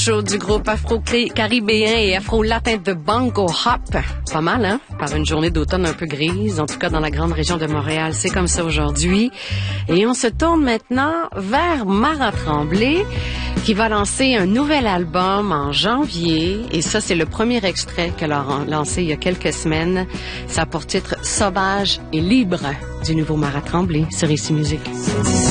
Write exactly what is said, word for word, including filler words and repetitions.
Show du groupe afro-caribéen et afro-latin de Bongo Hop. Pas mal, hein? Par une journée d'automne un peu grise, en tout cas dans la grande région de Montréal. C'est comme ça aujourd'hui. Et on se tourne maintenant vers Mara Tremblay, qui va lancer un nouvel album en janvier. Et ça, c'est le premier extrait qu'elle a lancé il y a quelques semaines. Ça a pour titre « Sauvage et libre » du nouveau Mara Tremblay sur Ici Musique.